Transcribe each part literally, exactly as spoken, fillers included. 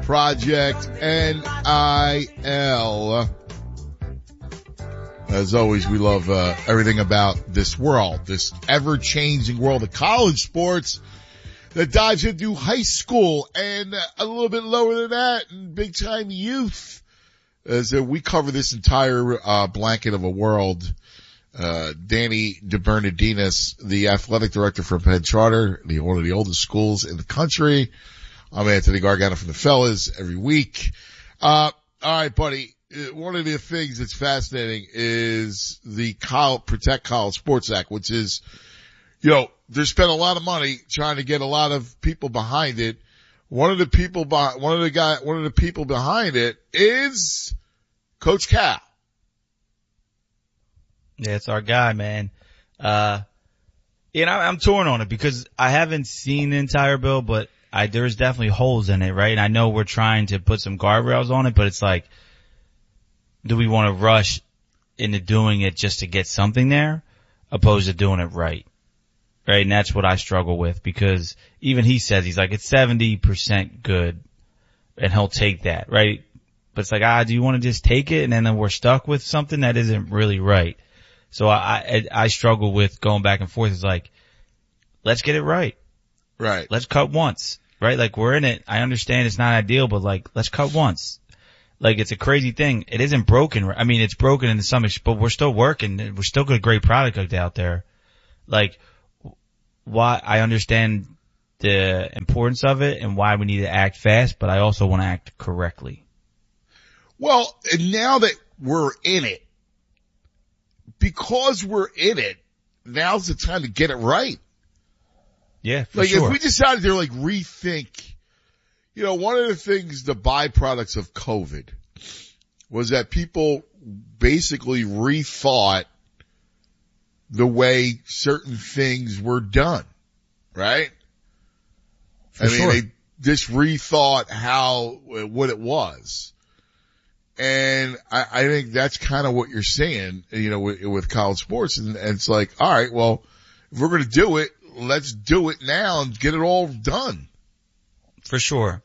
Project N I L. As always, we love uh, everything about this world, this ever-changing world of college sports that dives into high school and a little bit lower than that, and big-time youth. As uh, we cover this entire uh, blanket of a world, uh, Danny DeBernardinis, the athletic director for Penn Charter, the, one of the oldest schools in the country. I'm Anthony Gargano from the Fellas every week. Uh, all right, buddy. One of the things that's fascinating is the College, Protect College Sports Act, which is, you know, there's spent a lot of money trying to get a lot of people behind it. One of the people, behind, one of the guy, one of the people behind it is Coach Cal. Yeah, it's our guy, man. Uh, you know, I'm torn on it because I haven't seen the entire bill, but I, there's definitely holes in it, right? And I know we're trying to put some guardrails on it, but it's like, do we want to rush into doing it just to get something there opposed to doing it right? Right. And that's what I struggle with because even he says, he's like, it's seventy percent good and he'll take that. Right. But it's like, ah, do you want to just take it? And then we're stuck with something that isn't really right. So I, I, I struggle with going back and forth. It's like, let's get it right. Right. Let's cut once. Right. Like we're in it. I understand it's not ideal, but like, let's cut once. Like, it's a crazy thing. It isn't broken. I mean, it's broken in some extent, but we're still working. We're still got a great product out there. Like, why, I understand the importance of it and why we need to act fast, but I also want to act correctly. Well, and now that we're in it, because we're in it, now's the time to get it right. Yeah, for like, sure. if we decided to, like, rethink, you know, one of the things, the byproducts of COVID was that people basically rethought the way certain things were done, right? For I mean, sure. they just rethought how, what it was. And I, I think that's kind of what you're saying, you know, with, with college sports. And, and it's like, all right, well, if we're going to do it, let's do it now and get it all done. For sure.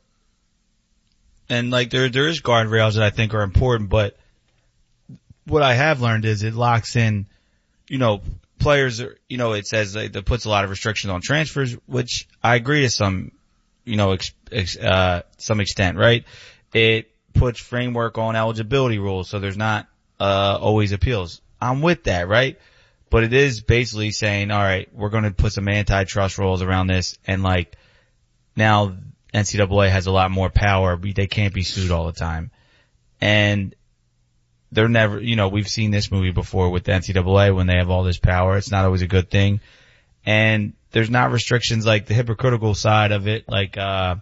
And like there, there is guardrails that I think are important, but what I have learned is it locks in, you know, players are, you know, it says like, that puts a lot of restrictions on transfers, which I agree to some, you know, ex, ex, uh, some extent, right? It puts framework on eligibility rules, so there's not, uh, always appeals. I'm with that, right? But it is basically saying, all right, we're going to put some antitrust rules around this and like now N C double A has a lot more power. They can't be sued all the time. And they're never, you know, we've seen this movie before with the N C double A when they have all this power. It's not always a good thing. And there's not restrictions like the hypocritical side of it. Like, uh,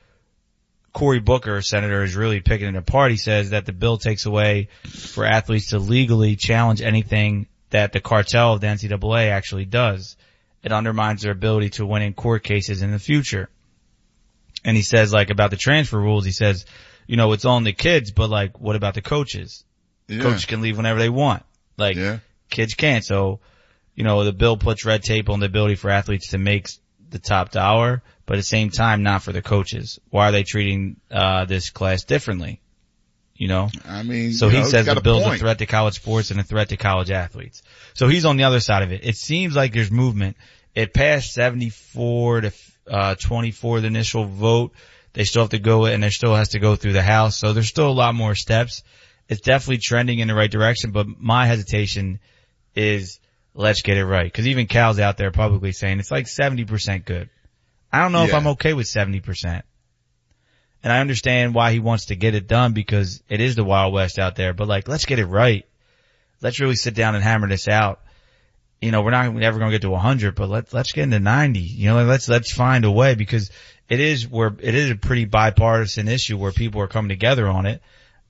Cory Booker, senator, is really picking it apart. He says that the bill takes away for athletes to legally challenge anything that the cartel of the N C double A actually does. It undermines their ability to win in court cases in the future. And he says, like, about the transfer rules, he says, you know, it's on the kids, but like, what about the coaches? Yeah. Coaches can leave whenever they want. Like, yeah. Kids can't. So, you know, the bill puts red tape on the ability for athletes to make the top dollar, but at the same time, not for the coaches. Why are they treating, uh, this class differently? You know? I mean, so you he know, says the a bill's point. a threat to college sports and a threat to college athletes. So he's on the other side of it. It seems like there's movement. It passed seventy-four to, uh, twenty-four, the initial vote. They still have to go, and there still has to go through the House. So there's still a lot more steps. It's definitely trending in the right direction, but my hesitation is let's get it right. Cause even Cal's out there publicly saying it's like seventy percent good. I don't know yeah. if I'm okay with seventy percent. And I understand why he wants to get it done because it is the Wild West out there, but like, let's get it right. Let's really sit down and hammer this out. You know, we're not ever going to get to one hundred, but let's, let's get into ninety. You know, let's, let's find a way because it is where, it is a pretty bipartisan issue where people are coming together on it.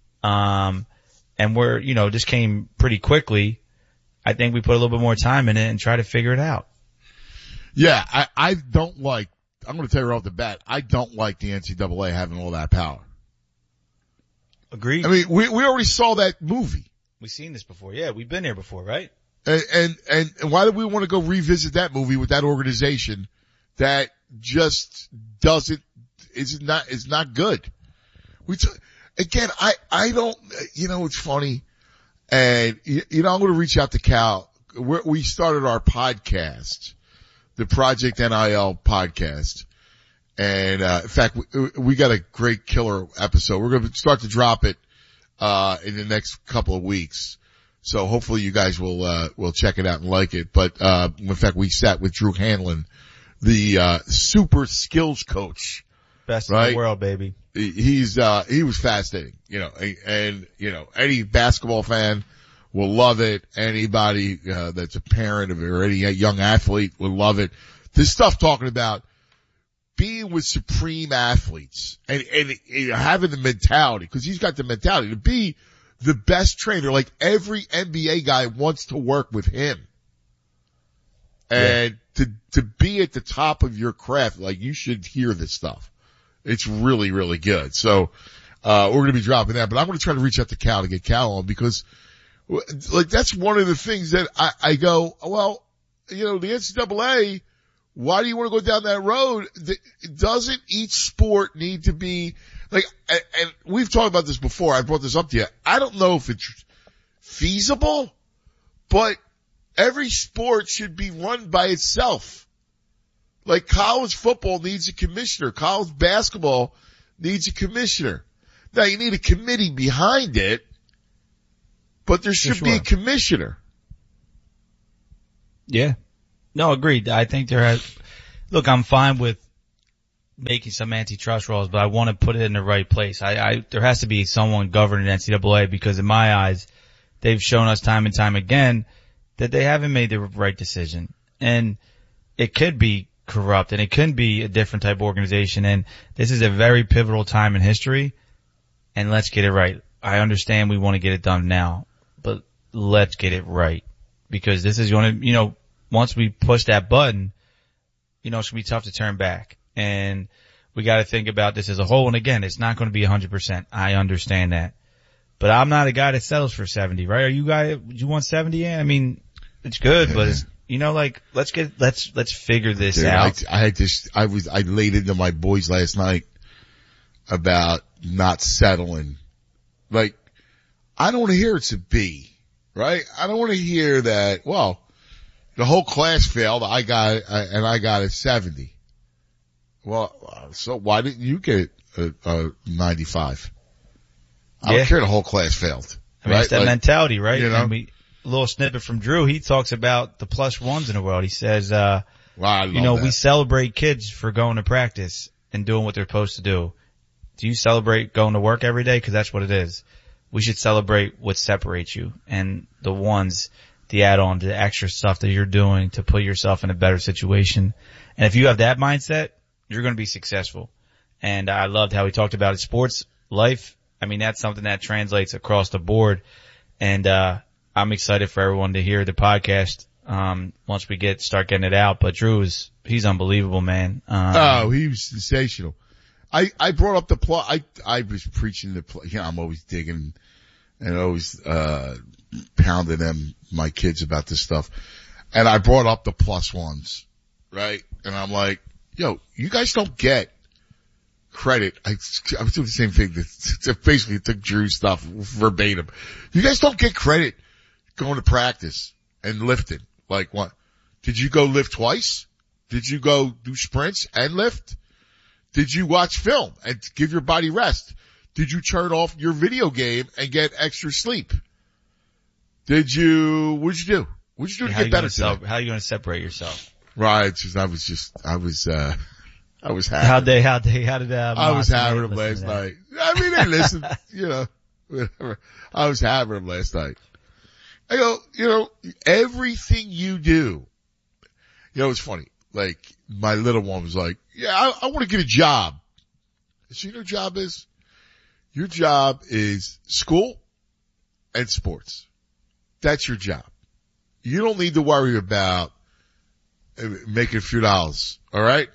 Um, and we're, you know, this came pretty quickly. I think we put a little bit more time in it and try to figure it out. Yeah, I, I don't like, I'm going to tell you right off the bat, I don't like the N C double A having all that power. Agreed. I mean, we, we already saw that movie. We've seen this before. Yeah, we've been here before, right? And, and, and why do we want to go revisit that movie with that organization that just doesn't, is not, is not good? We t- again, I, I don't, you know, it's funny. And, you, you know, I'm going to reach out to Cal. We're, we started our podcast, the Project N I L podcast. And, uh, in fact, we, we got a great killer episode. We're going to start to drop it, uh, in the next couple of weeks. So hopefully you guys will, uh, will check it out and like it. But, uh, in fact, we sat with Drew Hanlon, the, uh, super skills coach. Best right? in the world, baby. He's, uh, he was fascinating, you know, and, you know, any basketball fan will love it. Anybody, uh, that's a parent of or any young athlete will love it. This stuff talking about being with supreme athletes and, and, and having the mentality, cause he's got the mentality to be the best trainer. Like every N B A guy wants to work with him. And yeah. to, to be at the top of your craft, like you should hear this stuff. It's really, really good. So, uh, we're going to be dropping that, but I'm going to try to reach out to Cal to get Cal on because like that's one of the things that I, I go, well, you know, the N C double A, why do you want to go down that road? Doesn't each sport need to be like, and we've talked about this before. I brought this up to you. I don't know if it's feasible, but every sport should be run by itself. Like college football needs a commissioner. College basketball needs a commissioner. Now you need a committee behind it, but there should sure. be a commissioner. Yeah. No, agreed. I think there has, look, I'm fine with making some antitrust laws, but I want to put it in the right place. I, I, there has to be someone governing N C double A because in my eyes, they've shown us time and time again that they haven't made the right decision. And it could be corrupt and it can be a different type of organization. And this is a very pivotal time in history. And let's get it right. I understand we want to get it done now, but let's get it right because this is going to, you know, once we push that button, you know, it's going to be tough to turn back. And we got to think about this as a whole. And again, it's not going to be one hundred percent. I understand that. But I'm not a guy that settles for seventy, right? Are you guys, you want seventy in? I mean, it's good, but it's, you know, like, let's get, let's, let's figure this Dude, out. I, I had this, I was, I laid into my boys last night about not settling. Like, I don't want to hear it's a B, right? I don't want to hear that, well, the whole class failed, I got, I, and I got a seventy. Well, so why didn't you get a, a ninety-five? I Yeah. don't care the whole class failed. I mean, right? it's that Like, mentality, right? you know? And we, a little snippet from Drew, he talks about the plus ones in the world. He says, uh, Wow, I love you know, that. we celebrate kids for going to practice and doing what they're supposed to do. Do you celebrate going to work every day? Cause that's what it is. We should celebrate what separates you and the ones, the add-on, the extra stuff that you're doing to put yourself in a better situation. And if you have that mindset, you're going to be successful. And I loved how he talked about it. Sports, life, I mean, that's something that translates across the board. And, uh, I'm excited for everyone to hear the podcast, um, once we get, start getting it out. But Drew is, he's unbelievable, man. Um, oh, he was sensational. I, I brought up the plot. I, I was preaching the plot. You know, I'm always digging and always, uh, pounding them, my kids about this stuff. And I brought up the plus ones, right? And I'm like, yo, you guys don't get credit. I, I was doing the same thing that basically took Drew's stuff verbatim. You guys don't get credit going to practice and lifting. Like what? Did you go lift twice? Did you go do sprints and lift? Did you watch film and give your body rest? Did you turn off your video game and get extra sleep? Did you, what'd you do? What'd you do to how get better self, today? How are you going to separate yourself? Right. Just, I was just, I was, uh, I was happy. How they, how they, how did, uh, I was Moss having and them Nate last listen to night. I mean, they listened, you know, whatever. I was having them last night. I go, you know, everything you do, you know, it's funny. Like, my little one was like, yeah, I, I want to get a job. So you know what your job is? Your job is school and sports. That's your job. You don't need to worry about making a few dollars. All right.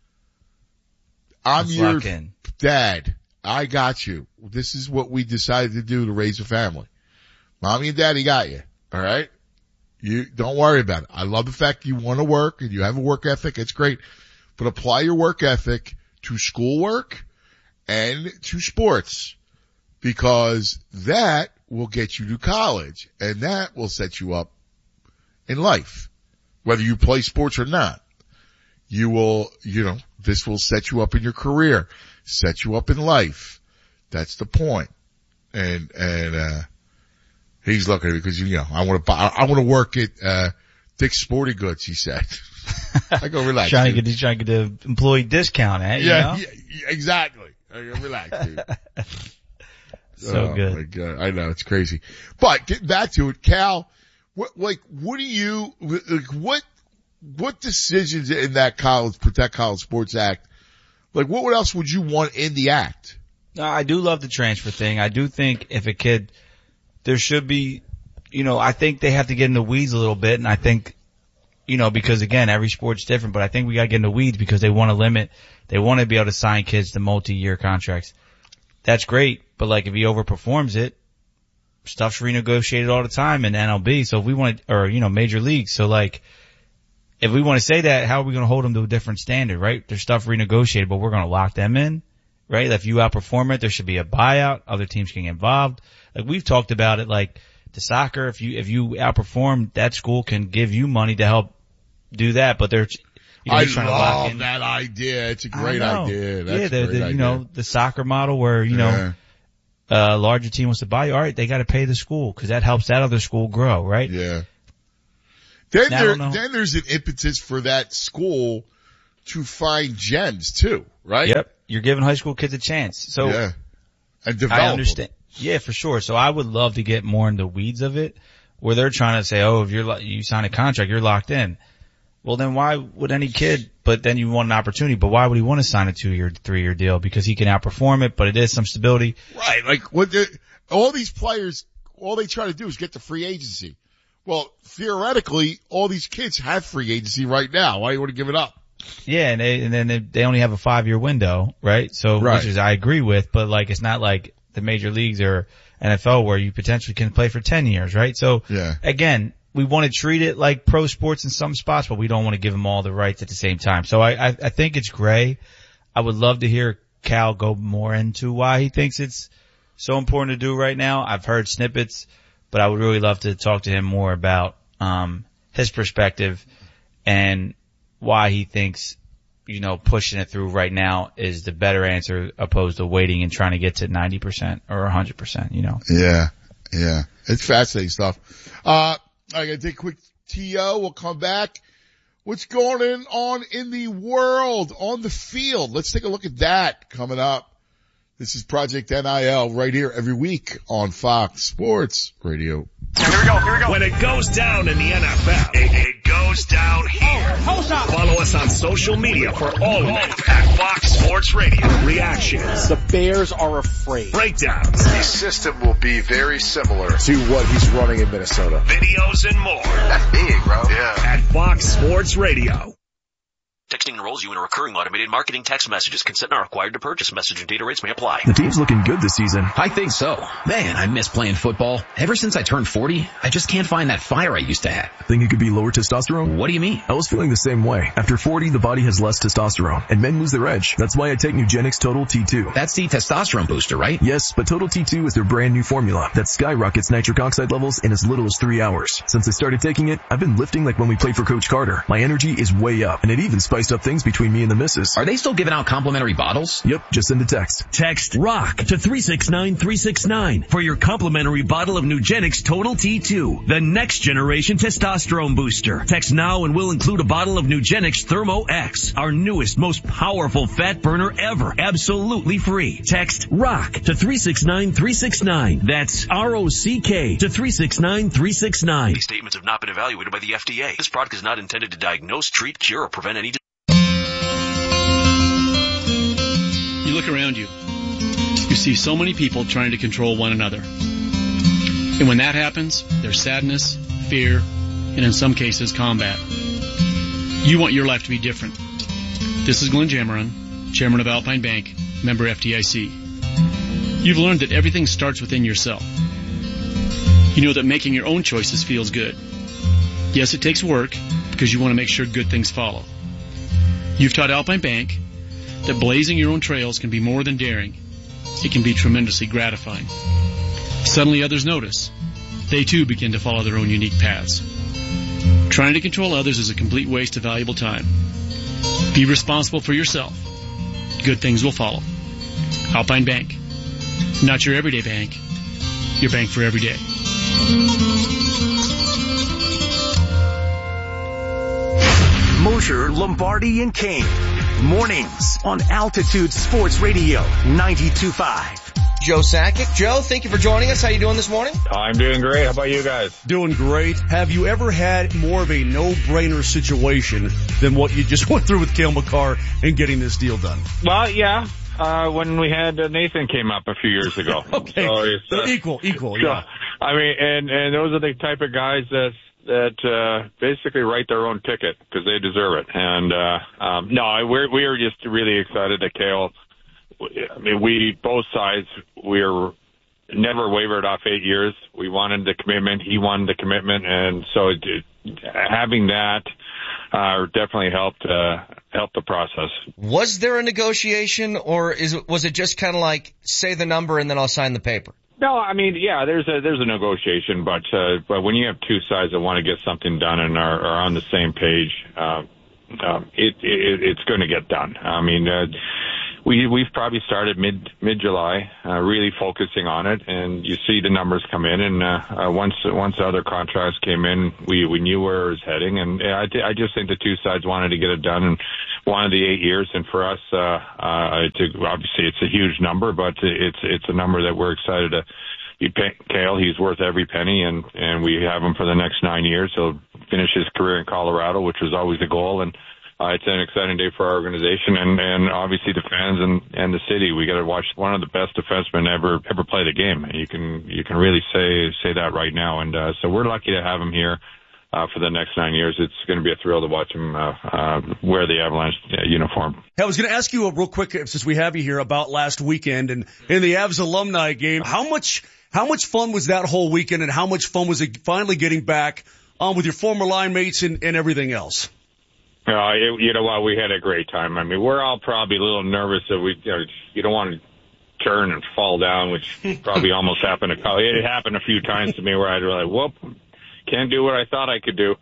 I'm Let's your lock in. dad. I got you. This is what we decided to do to raise a family. Mommy and daddy got you. All right. You don't worry about it. I love the fact you want to work and you have a work ethic. It's great, but apply your work ethic to schoolwork and to sports, because that will get you to college and that will set you up in life, whether you play sports or not. You will, you know, this will set you up in your career, set you up in life. That's the point. And, and, uh, he's looking at me because, you know, I want to buy, I want to work at, uh, Dick's Sporting Goods, he said. I go, relax. trying to get, trying to get the employee discount, eh? You yeah, know? yeah, yeah, exactly. I go, relax, dude. So oh, good. My God. I know, it's crazy. But getting back to it, Cal, what, like, what do you, like, what, what decisions in that college, Protect College Sports Act, like, what else would you want in the act? No, I do love the transfer thing. I do think if a kid, there should be, you know, I think they have to get in the weeds a little bit, and I think, you know, because again, every sport's different, but I think we gotta get in the weeds because they want to limit, they want to be able to sign kids to multi-year contracts. That's great, but like if he overperforms it, stuff's renegotiated all the time in N L B, so if we want to, or, you know, major leagues, so like, if we want to say that, how are we going to hold them to a different standard, right? There's stuff renegotiated, but we're going to lock them in, right? If you outperform it, there should be a buyout. Other teams can get involved. Like we've talked about it, like the soccer, if you, if you outperform, that school can give you money to help do that, but they're, you know, I trying to lock love in. that idea. It's a great idea. That's yeah, the, a great the, you idea. know, the soccer model where, you know, yeah. a larger team wants to buy you. All right, they got to pay the school because that helps that other school grow, right? Yeah. Then Now, I there, don't know. then there's an impetus for that school to find gems too, right? Yep. You're giving high school kids a chance. So yeah. And develop I them. understand. Yeah, for sure. So I would love to get more in the weeds of it where they're trying to say, oh, if you're, lo- you sign a contract, you're locked in. Well, then why would any kid, but then you want an opportunity, but why would he want to sign a two-year, three-year deal? Because he can outperform it, but it is some stability. Right. Like what the, all these players, all they try to do is get to free agency. Well, theoretically, all these kids have free agency right now. Why do you want to give it up? Yeah, and, they, and then they, they only have a five-year window, right? So, Right. which is I agree with, but like it's not like the major leagues or N F L where you potentially can play for ten years, right? So, Yeah. again, we want to treat it like pro sports in some spots, but we don't want to give them all the rights at the same time. So I, I, I think it's gray. I would love to hear Cal go more into why he thinks it's so important to do right now. I've heard snippets, but I would really love to talk to him more about, um, his perspective and why he thinks, you know, pushing it through right now is the better answer opposed to waiting and trying to get to ninety percent or one hundred percent, you know. Yeah. Yeah. It's fascinating stuff. Uh, I gotta take a quick T O. We'll come back. What's going on in the world on the field? Let's take a look at that coming up. This is Project N I L right here every week on Fox Sports Radio. Here we go, here we go. When it goes down in the N F L, it, it goes down here. Oh, follow us on social media for all of it at Fox Sports Radio. Reactions, The Bears are afraid. breakdowns, The system will be very similar to what he's running in Minnesota. videos, and more That's big, bro. Yeah. at Fox Sports Radio. Texting enrolls you in a recurring automated marketing text messages. Consent not required to purchase. Message and data rates may apply. The team's looking good this season. I think so. Man, I miss playing football. Ever since I turned forty, I just can't find that fire I used to have. Think it could be lower testosterone? What do you mean? I was feeling the same way. After forty, the body has less testosterone, and men lose their edge. That's why I take Nugenix Total T two. That's the testosterone booster, right? Yes, but Total T two is their brand new formula that skyrockets nitric oxide levels in as little as three hours. Since I started taking it, I've been lifting like when we played for Coach Carter. My energy is way up, and it even spiced up things between me and the missus. Are they still giving out complimentary bottles? Yep, just send a text. Text ROCK to three six nine three six nine for your complimentary bottle of Nugenix Total T two, the next generation testosterone booster. Text now and we'll include a bottle of Nugenix Thermo X, our newest, most powerful fat burner ever, absolutely free. Text ROCK to three six nine three six nine. That's R O C K to three six nine three six nine. These statements have not been evaluated by the F D A. This product is not intended to diagnose, treat, cure, or prevent any disease. You look around you. You see so many people trying to control one another. And when that happens, there's sadness, fear, and in some cases, combat. You want your life to be different. This is Glenn Jameron, Chairman of Alpine Bank, member F D I C. You've learned that everything starts within yourself. You know that making your own choices feels good. Yes, it takes work because you want to make sure good things follow. You've taught Alpine Bank that blazing your own trails can be more than daring. It can be tremendously gratifying. Suddenly others notice. They too begin to follow their own unique paths. Trying to control others is a complete waste of valuable time. Be responsible for yourself. Good things will follow. Alpine Bank. Not your everyday bank. Your bank for every day. Mosher, Lombardi, and Kane. Mornings on Altitude Sports Radio ninety-two point five. Joe Sakic. Joe, thank you for joining us. How you doing this morning? I'm doing great. How about you guys? Doing great. Have you ever had more of a no-brainer situation than what you just went through with Cale Makar and getting this deal done? Well, yeah. Uh, when we had uh, Nathan came up a few years ago. Okay. So it's, uh, equal, equal, so, yeah. I mean, and, and those are the type of guys that, that, uh, basically write their own ticket because they deserve it. And, uh, um, no, we're, we are just really excited that Cale, I mean, we, both sides, we're never wavered off eight years. We wanted the commitment. He wanted the commitment. And so it, it, having that, uh, definitely helped, uh, helped the process. Was there a negotiation or is it, was it just kind of like say the number and then I'll sign the paper? No, I mean, yeah, there's a, there's a negotiation, but, uh, but when you have two sides that want to get something done and are, are on the same page, uh, uh, it, it, it's going to get done. I mean, uh, We, we've probably started mid, mid-July, uh, really focusing on it, and you see the numbers come in, and, uh, uh once, once the other contracts came in, we, we knew where it was heading, and I, I just think the two sides wanted to get it done and wanted the eight years, and for us, uh, uh, to, obviously it's a huge number, but it's, it's a number that we're excited to be pay, Cale. He's worth every penny, and, and we have him for the next nine years. He'll finish his career in Colorado, which was always the goal, and Uh, it's an exciting day for our organization and, and obviously the fans and, and the city. We got to watch one of the best defensemen ever, ever play the game. You can, you can really say, say that right now. And, uh, so we're lucky to have him here, uh, for the next nine years. It's going to be a thrill to watch him, uh, uh, wear the Avalanche uh, uniform. Hey, I was going to ask you a real quick, since we have you here, about last weekend and in the Avs alumni game. How much, how much fun was that whole weekend and how much fun was it finally getting back on with your former line mates and, and everything else? Uh, it, you know what? We had a great time. I mean, we're all probably a little nervous that we, you know, you don't want to turn and fall down, which probably almost happened. To, it happened a few times to me where I'd be like, whoop, can't do what I thought I could do.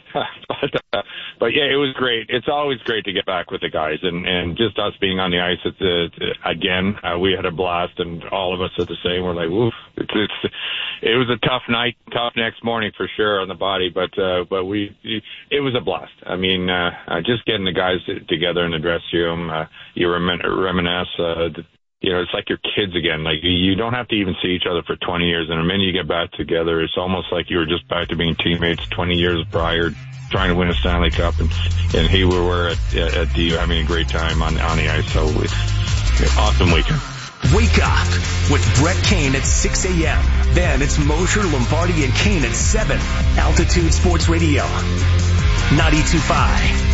but, uh, but yeah, it was great. It's always great to get back with the guys and, and just us being on the ice. It's, uh, again, uh, we had a blast and all of us are the same. We're like, woof. It's, it's, it was a tough night, tough next morning for sure on the body, but, uh, but we, it was a blast. I mean, uh, uh just getting the guys together in the dressing room, uh, you remin- reminisce, uh, you know, it's like your kids again. Like you don't have to even see each other for twenty years. And the minute you get back together, it's almost like you were just back to being teammates twenty years prior, trying to win a Stanley Cup. And, and here we were at, at D U having a great time on, on the ice. So it's awesome weekend. Wake up with Brett Kane at six a.m. Then it's Mosher, Lombardi, and Kane at seven. Altitude Sports Radio ninety-two point five.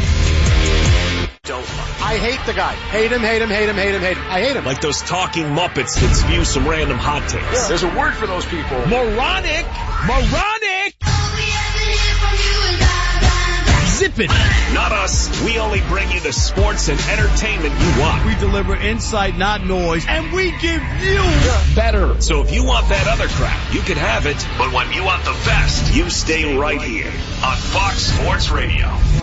I hate the guy. Hate him, hate him, hate him, hate him, hate him. I hate him. Like those talking Muppets that spew some random hot takes. Yeah. There's a word for those people. Moronic! Moronic! Zip it! Not us. We only bring you the sports and entertainment you want. We deliver insight, not noise, and we give you better. So if you want that other crap, you can have it. But when you want the best, you stay right here on Fox Sports Radio.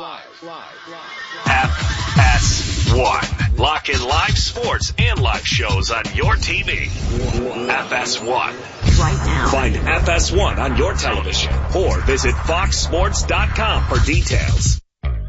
F S one. Lock in live sports and live shows on your T V. F S one. Right now. Find F S one on your television or visit fox sports dot com for details.